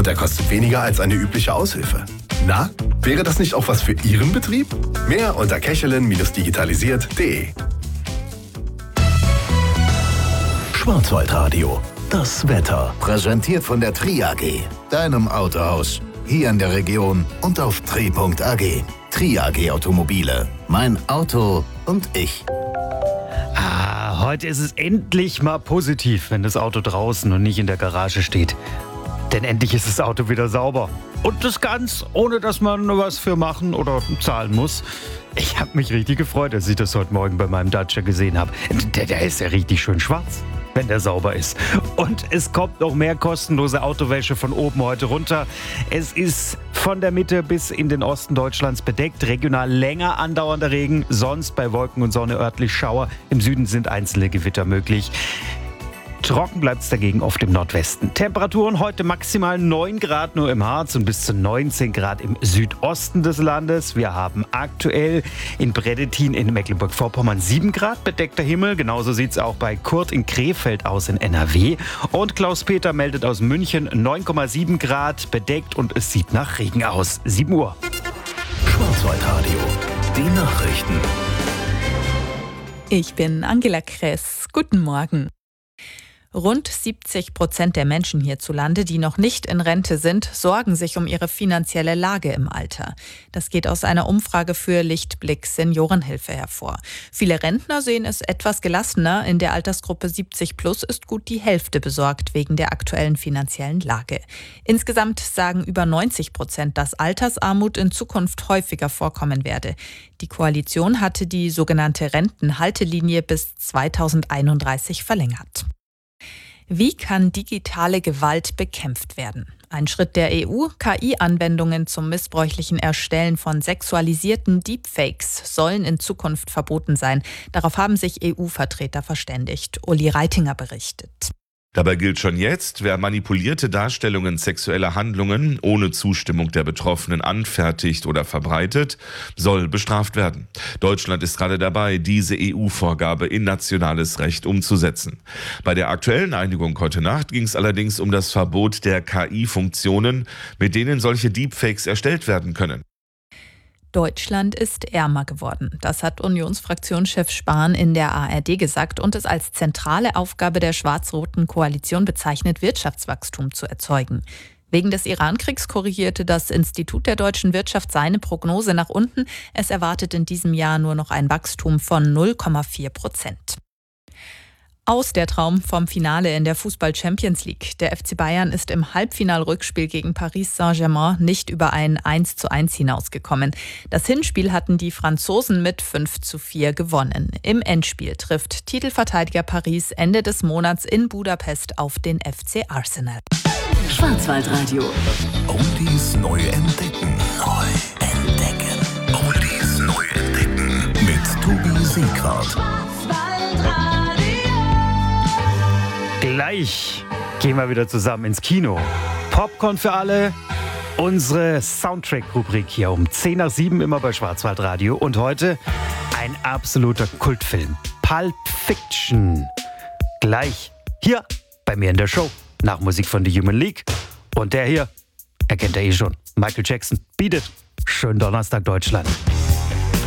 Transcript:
und er kostet weniger als eine übliche Aushilfe. Na, wäre das nicht auch was für Ihren Betrieb? Mehr unter kechelin-digitalisiert.de. Schwarzwaldradio, das Wetter. Präsentiert von der Tri AG, deinem Autohaus. Hier in der Region und auf tri.ag. Tri AG Automobile. Mein Auto und ich. Heute ist es endlich mal positiv, wenn das Auto draußen und nicht in der Garage steht. Denn endlich ist das Auto wieder sauber. Und das ganz, ohne dass man was für machen oder zahlen muss. Ich habe mich richtig gefreut, als ich das heute Morgen bei meinem Dacia gesehen habe. Der ist ja richtig schön schwarz, wenn der sauber ist. Und es kommt noch mehr kostenlose Autowäsche von oben heute runter. Es ist von der Mitte bis in den Osten Deutschlands bedeckt. Regional länger andauernder Regen, sonst bei Wolken und Sonne örtlich Schauer. Im Süden sind einzelne Gewitter möglich. Trocken bleibt es dagegen oft im Nordwesten. Temperaturen heute maximal 9 Grad nur im Harz und bis zu 19 Grad im Südosten des Landes. Wir haben aktuell in Bredetin in Mecklenburg-Vorpommern 7 Grad bedeckter Himmel. Genauso sieht es auch bei Kurt in Krefeld aus in NRW. Und Klaus-Peter meldet aus München 9,7 Grad bedeckt und es sieht nach Regen aus. 7 Uhr. Schwarzwaldradio, die Nachrichten. Ich bin Angela Kress. Guten Morgen. Rund 70% der Menschen hierzulande, die noch nicht in Rente sind, sorgen sich um ihre finanzielle Lage im Alter. Das geht aus einer Umfrage für Lichtblick Seniorenhilfe hervor. Viele Rentner sehen es etwas gelassener. In der Altersgruppe 70 plus ist gut die Hälfte besorgt wegen der aktuellen finanziellen Lage. Insgesamt sagen über 90%, dass Altersarmut in Zukunft häufiger vorkommen werde. Die Koalition hatte die sogenannte Rentenhaltelinie bis 2031 verlängert. Wie kann digitale Gewalt bekämpft werden? Ein Schritt der EU, KI-Anwendungen zum missbräuchlichen Erstellen von sexualisierten Deepfakes sollen in Zukunft verboten sein. Darauf haben sich EU-Vertreter verständigt. Uli Reitinger berichtet. Dabei gilt schon jetzt, wer manipulierte Darstellungen sexueller Handlungen ohne Zustimmung der Betroffenen anfertigt oder verbreitet, soll bestraft werden. Deutschland ist gerade dabei, diese EU-Vorgabe in nationales Recht umzusetzen. Bei der aktuellen Einigung heute Nacht ging es allerdings um das Verbot der KI-Funktionen, mit denen solche Deepfakes erstellt werden können. Deutschland ist ärmer geworden. Das hat Unionsfraktionschef Spahn in der ARD gesagt und es als zentrale Aufgabe der schwarz-roten Koalition bezeichnet, Wirtschaftswachstum zu erzeugen. Wegen des Iran-Kriegs korrigierte das Institut der deutschen Wirtschaft seine Prognose nach unten. Es erwartet in diesem Jahr nur noch ein Wachstum von 0,4%. Aus der Traum vom Finale in der Fußball-Champions League. Der FC Bayern ist im Halbfinal-Rückspiel gegen Paris Saint-Germain nicht über ein 1:1 hinausgekommen. Das Hinspiel hatten die Franzosen mit 5:4 gewonnen. Im Endspiel trifft Titelverteidiger Paris Ende des Monats in Budapest auf den FC Arsenal. Schwarzwaldradio. Oldies neu entdecken. Oldies neu entdecken. Mit Tobi Seegrad. Gleich gehen wir wieder zusammen ins Kino. Popcorn für alle, unsere Soundtrack-Rubrik hier um 6:10 immer bei Schwarzwaldradio. Und heute ein absoluter Kultfilm, Pulp Fiction. Gleich hier bei mir in der Show, nach Musik von The Human League. Und der hier, erkennt er eh schon, Michael Jackson, Beat It. Schönen Donnerstag, Deutschland.